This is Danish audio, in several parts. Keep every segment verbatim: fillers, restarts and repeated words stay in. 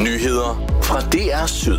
Nyheder fra D R Syd.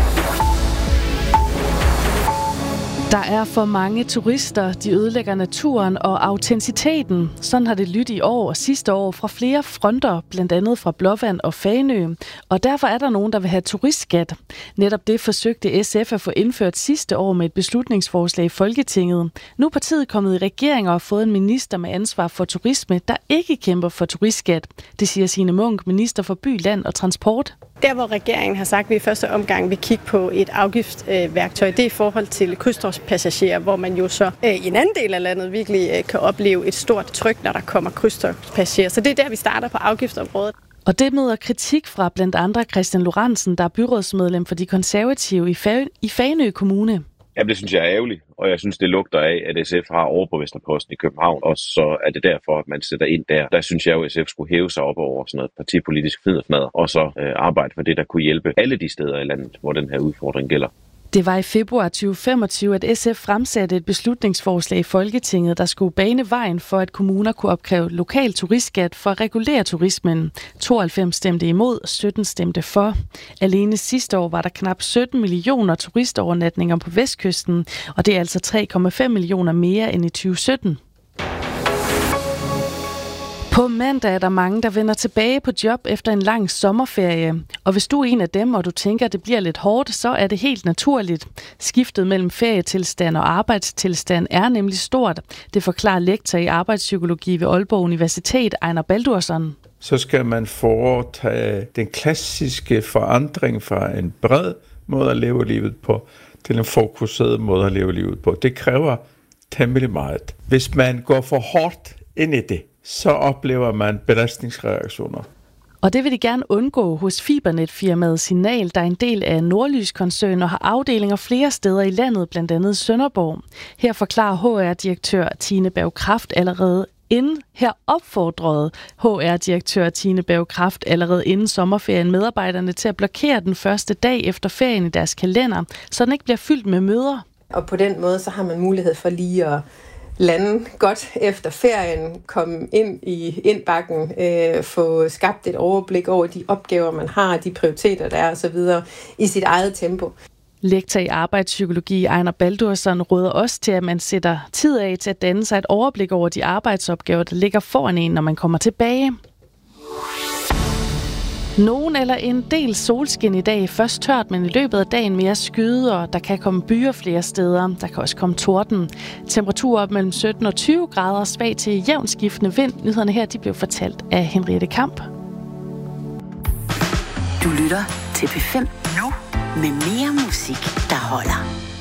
Der er for mange turister, de ødelægger naturen og autenticiteten. Sådan har det lyttet i år og sidste år fra flere fronter, blandt andet fra Blåvand og Fanø. Og derfor er der nogen, der vil have turistskat. Netop det forsøgte S F at få indført sidste år med et beslutningsforslag i Folketinget. Nu er partiet kommet i regering og har fået en minister med ansvar for turisme, der ikke kæmper for turistskat. Det siger Signe Munk, minister for by, land og transport. Der, hvor regeringen har sagt, at vi i første omgang vil kigge på et afgiftsværktøj, det er i forhold til krydstogtspassagerer, hvor man jo så øh, i en anden del af landet virkelig øh, kan opleve et stort tryk, når der kommer krydstogtspassagerer. Så det er der, vi starter på afgiftsområdet. Og det møder kritik fra blandt andre Christian Lorentzen, der er byrådsmedlem for de konservative i, Fa- i Fanø Kommune. Ja, det synes jeg er ærgerligt, og jeg synes, det lugter af, at S F har overborgmesterposten i København, og så er det derfor, at man sætter ind der. Der synes jeg jo, at S F skulle hæve sig op over sådan noget partipolitisk fnidderfnadder, og så øh, arbejde for det, der kunne hjælpe alle de steder i landet, hvor den her udfordring gælder. Det var i februar tyve femogtyve, at S F fremsatte et beslutningsforslag i Folketinget, der skulle bane vejen for, at kommuner kunne opkræve lokal turistskat for at regulere turismen. tooghalvfems stemte imod, sytten stemte for. Alene sidste år var der knap sytten millioner turistovernatninger på Vestkysten, og det er altså tre komma fem millioner mere end i tyve sytten. På mandag er der mange, der vender tilbage på job efter en lang sommerferie. Og hvis du er en af dem, og du tænker, at det bliver lidt hårdt, så er det helt naturligt. Skiftet mellem ferietilstand og arbejdstilstand er nemlig stort. Det forklarer lektor i arbejdspsykologi ved Aalborg Universitet, Einar Baldursson. Så skal man foretage den klassiske forandring fra en bred måde at leve livet på, til en fokuseret måde at leve livet på. Det kræver temmelig meget. Hvis man går for hårdt ind i det, så oplever man belastningsreaktioner. Og det vil de gerne undgå hos Fibernet-firmaet Signal, der er en del af Nordlys-koncernen og har afdelinger flere steder i landet, blandt andet Sønderborg. Her forklarer H R-direktør Tine Berg Kraft allerede inden, her opfordrede H R-direktør Tine Berg Kraft allerede inden sommerferien medarbejderne til at blokere den første dag efter ferien i deres kalender, så den ikke bliver fyldt med møder. Og på den måde så har man mulighed for lige at lande godt efter ferien, komme ind i indbakken, øh, få skabt et overblik over de opgaver, man har, de prioriteter, der er osv. i sit eget tempo. Lektor i arbejdspsykologi Einar Baldursson råder også til, at man sætter tid af til at danne sig et overblik over de arbejdsopgaver, der ligger foran en, når man kommer tilbage. Nogen eller en del solskin i dag, først tørt, men i løbet af dagen mere skyde, og der kan komme byer flere steder. Der kan også komme torden. Temperaturer op mellem sytten og tyve grader, svag til jævnt skiftende vind. Nyhederne her, de blev fortalt af Henriette Kamp. Du lytter til P fem nu med mere musik, der holder.